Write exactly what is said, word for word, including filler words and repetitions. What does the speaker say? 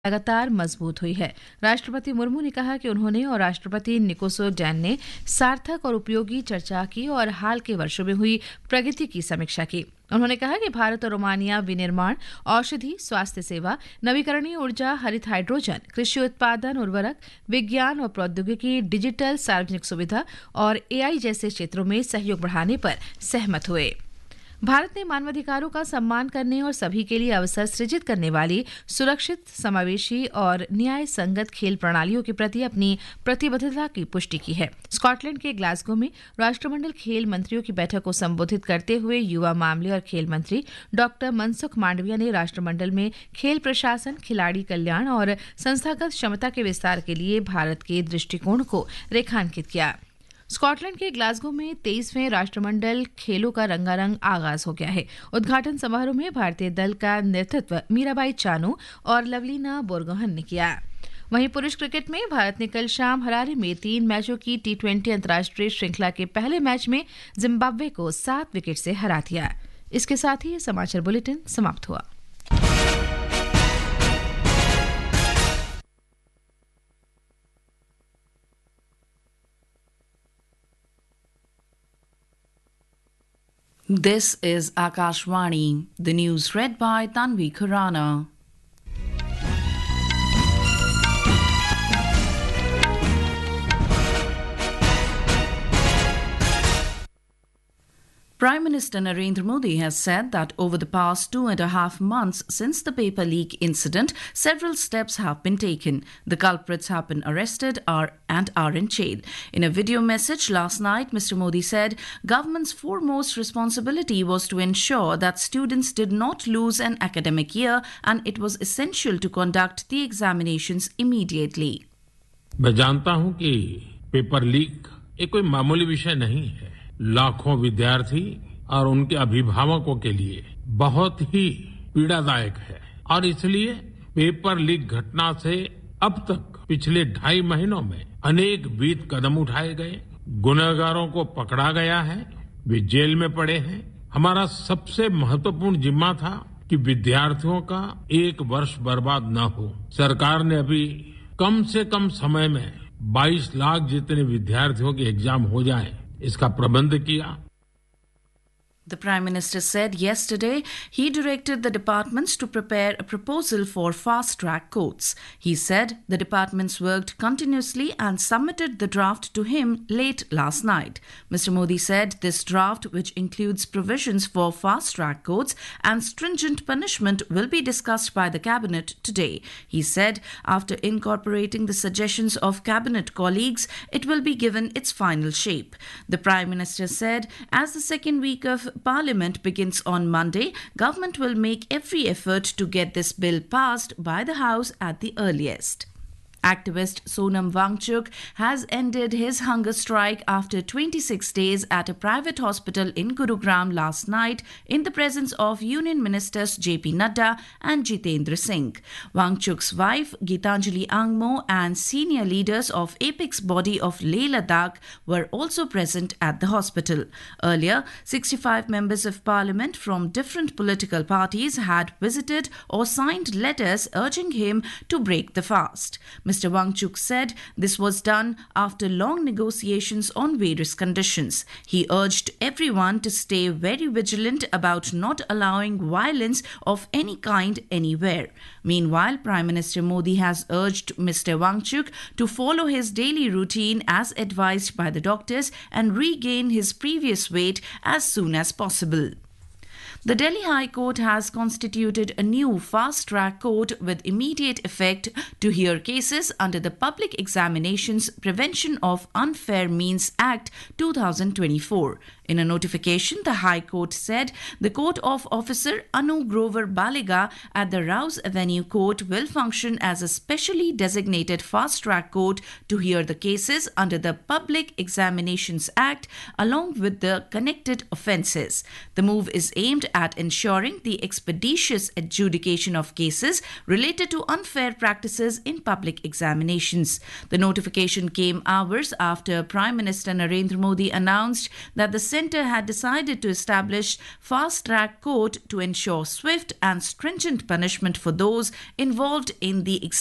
लगातार मजबूत हुई है। राष्ट्रपति मुर्मू ने कहा कि उन्होंने और राष्ट्रपति निकोसो डैन ने सार्थक और उपयोगी चर्चा की और हाल के वर्षों में हुई प्रगति की समीक्षा की। उन्होंने कहा कि भारत और रोमानिया विनिर्माण, औषधि, स्वास्थ्य सेवा, नवीकरणीय ऊर्जा, हरित हाइड्रोजन, कृषि उत्पादन, उर्वरक, विज्ञान और प्रौद्योगिकी, डिजिटल, सार्वजनिक सुविधा और एआई जैसे क्षेत्रों में सहयोग बढ़ाने पर सहमत हुए। भारत ने मानवाधिकारों का सम्मान करने और सभी के लिए अवसर सृजित करने वाली सुरक्षित, समावेशी और न्याय संगत खेल प्रणालियों के प्रति अपनी प्रतिबद्धता की पुष्टि की है। स्कॉटलैंड के ग्लासगो में राष्ट्रमंडल खेल मंत्रियों की बैठक को संबोधित करते हुए युवा मामले और खेल मंत्री डॉक्टर मनसुख मांडविया ने राष्ट्रमंडल में खेल प्रशासन, खिलाड़ी कल्याण और संस्थागत क्षमता के विस्तार के लिए भारत के दृष्टिकोण को रेखांकित किया। स्कॉटलैंड के ग्लासगो में तेईसवें राष्ट्रमंडल खेलों का रंगारंग आगाज हो गया है। उद्घाटन समारोह में भारतीय दल का नेतृत्व मीराबाई चानू और लवलीना बोरगोहन ने किया। वहीं पुरुष क्रिकेट में भारत ने कल शाम हरारे में तीन मैचों की टी ट्वेंटी अंतर्राष्ट्रीय श्रृंखला के पहले मैच में जिम्बाब्वे को सात विकेट से हरा दिया। इसके साथ ही ये समाचार बुलेटिन समाप्त हुआ। This is Akashvani, the news read by Tanvi Khurana. Prime Minister Narendra Modi has said that over the past two and a half months since the paper leak incident, several steps have been taken. The culprits have been arrested are, and are in jail. In a video message last night, Mister Modi said government's foremost responsibility was to ensure that students did not lose an academic year and it was essential to conduct the examinations immediately. मैं जानता हूं कि paper leak एक कोई मामूली विषय नहीं है। लाखों विद्यार्थी और उनके अभिभावकों के लिए बहुत ही पीड़ादायक है और इसलिए पेपर लीक घटना से अब तक पिछले ढाई महीनों में अनेक विध कदम उठाए गए, गुनहगारों को पकड़ा गया है, वे जेल में पड़े हैं। हमारा सबसे महत्वपूर्ण जिम्मा था कि विद्यार्थियों का एक वर्ष बर्बाद न हो। सरकार ने अभी कम से कम समय में बाईस लाख जितने विद्यार्थियों के एग्जाम हो जाए इसका प्रबंध किया। The Prime Minister said yesterday he directed the departments to prepare a proposal for fast-track courts. He said the departments worked continuously and submitted the draft to him late last night. Mister Modi said this draft, which includes provisions for fast-track courts and stringent punishment, will be discussed by the Cabinet today. He said after incorporating the suggestions of Cabinet colleagues, it will be given its final shape. The Prime Minister said as the second week of Parliament begins on Monday, government will make every effort to get this bill passed by the House at the earliest. Activist Sonam Wangchuk has ended his hunger strike after twenty-six days at a private hospital in Gurugram last night in the presence of Union Ministers J P Nadda and Jitendra Singh. Wangchuk's wife Geetanjali Angmo and senior leaders of Apex body of Leh Ladakh were also present at the hospital. Earlier, sixty-five members of parliament from different political parties had visited or signed letters urging him to break the fast. Mister Wangchuk said this was done after long negotiations on various conditions. He urged everyone to stay very vigilant about not allowing violence of any kind anywhere. Meanwhile, Prime Minister Modi has urged Mister Wangchuk to follow his daily routine as advised by the doctors and regain his previous weight as soon as possible. The Delhi High Court has constituted a new fast-track court with immediate effect to hear cases under the Public Examinations Prevention of Unfair Means Act two thousand twenty-four. In a notification, the High Court said the Court of Officer Anu Grover Baliga at the Rouse Avenue Court will function as a specially designated fast-track court to hear the cases under the Public Examinations Act along with the connected offences. The move is aimed at ensuring the expeditious adjudication of cases related to unfair practices in public examinations. The notification came hours after Prime Minister Narendra Modi announced that the centre had decided to establish fast-track court to ensure swift and stringent punishment for those involved in the